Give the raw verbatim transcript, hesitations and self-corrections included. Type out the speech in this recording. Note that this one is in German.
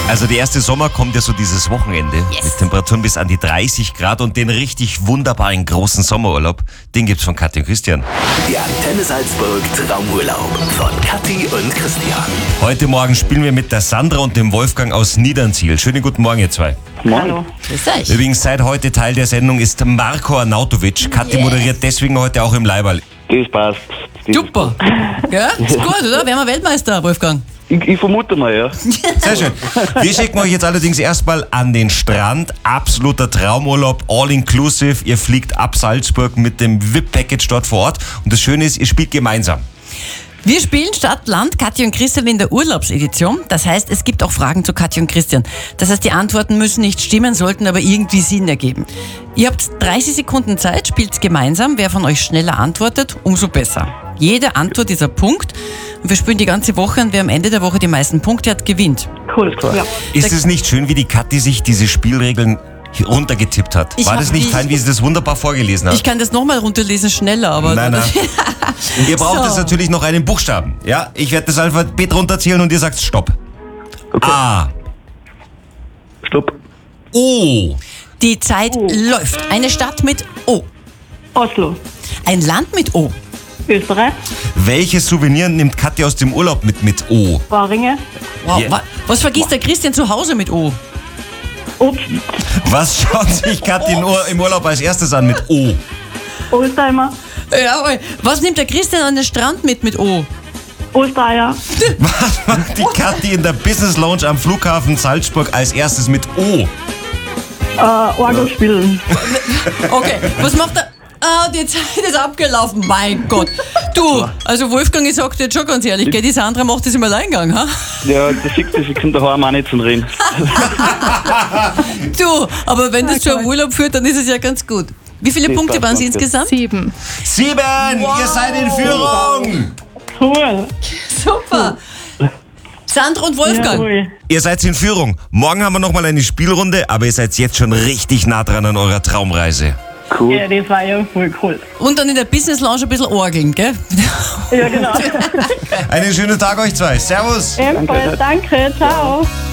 Also der erste Sommer kommt ja so dieses Wochenende Yes. mit Temperaturen bis an die dreißig Grad und den richtig wunderbaren großen Sommerurlaub, den gibt's von Kathi und Christian. Der Antenne Salzburg Traumurlaub von Kathi und Christian. Heute Morgen spielen wir mit der Sandra und dem Wolfgang aus Niedernziel. Schönen guten Morgen, ihr zwei. Hallo. Grüß euch. Übrigens, seit heute Teil der Sendung ist Marko Arnautovic. Kathi Yes. moderiert deswegen heute auch im Leiberl. Das passt. Das Super. Ja, ist gut, oder? Wären wir Weltmeister, Wolfgang? Ich, ich vermute mal, ja. Sehr schön. Wir schicken euch jetzt allerdings erstmal an den Strand. Absoluter Traumurlaub, all inclusive. Ihr fliegt ab Salzburg mit dem V I P-Package dort vor Ort. Und das Schöne ist, ihr spielt gemeinsam. Wir spielen Stadt, Land, Kathi und Christian in der Urlaubsedition. Das heißt, es gibt auch Fragen zu Kathi und Christian. Das heißt, die Antworten müssen nicht stimmen, sollten aber irgendwie Sinn ergeben. Ihr habt dreißig Sekunden Zeit, spielt gemeinsam. Wer von euch schneller antwortet, umso besser. Jede Antwort ist ein Punkt. Und wir spielen die ganze Woche und wer am Ende der Woche die meisten Punkte hat, gewinnt. Cool, klar. Ja. Ist es nicht schön, wie die Kathi sich diese Spielregeln runtergetippt hat? Ich War hab das nicht die- fein, wie sie das wunderbar vorgelesen hat? Ich kann das nochmal runterlesen, schneller, aber... Nein, nein. Und ihr braucht So. jetzt natürlich noch einen Buchstaben. Ja, ich werde das Alphabet runterzählen und ihr sagt Stopp. Okay. A. Stopp. O. Die Zeit läuft. Eine Stadt mit O. Oslo, Ein Land mit O. Österreich, Welches Souvenir nimmt Kathi aus dem Urlaub mit mit O? Waringe, Wow, Yeah. wa- Was vergisst der Christian zu Hause mit O? Obst, Was schaut sich Kathi in Ur- im Urlaub als erstes an mit O? Oldtimer, Jawohl. Was nimmt der Christian an den Strand mit mit O? Ostereier, Was macht die Kathi in der Business Lounge am Flughafen Salzburg als erstes mit O? äh, Orgel spielen, Okay, was macht er? Ah, die Zeit ist abgelaufen, mein Gott. Du, also Wolfgang, ich sag dir jetzt schon ganz ehrlich, gell, die Sandra macht das im Alleingang, ha? Ja, das sieht das, ich komme daheim auch nicht zum Reden. Du, aber wenn das zu einem Urlaub führt, dann ist es ja ganz gut. Wie viele Das Punkte passt, waren es danke. insgesamt? Sieben. Sieben! Ihr seid in Führung! cool, Super. Sandra und Wolfgang. jawohl. Ihr seid in Führung. Morgen haben wir nochmal eine Spielrunde, aber ihr seid jetzt schon richtig nah dran an eurer Traumreise. Cool. Ja, das war ja voll cool. Und dann in der Business Lounge ein bisschen orgeln, gell? Ja, genau. Einen schönen Tag euch zwei. Servus! Ebenfalls, danke, ciao.